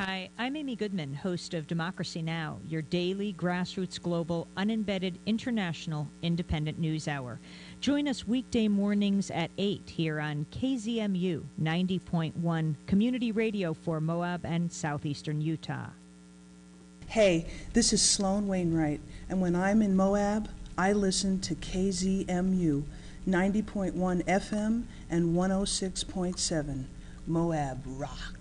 Hi, I'm Amy Goodman, host of Democracy Now!, your daily grassroots global, unembedded, international, independent news hour. Join us weekday mornings at 8 here on KZMU 90.1 Community Radio for Moab and southeastern Utah. Hey, this is Sloan Wainwright, and when I'm in Moab, I listen to KZMU 90.1 FM and 106.7. Moab rock.